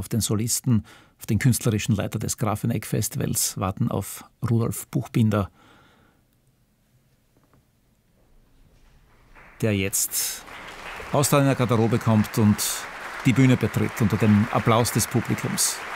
den Solisten, auf den künstlerischen Leiter des Grafeneck-Festivals, warten auf Rudolf Buchbinder, der jetzt aus seiner Garderobe kommt und die Bühne betritt unter dem Applaus des Publikums.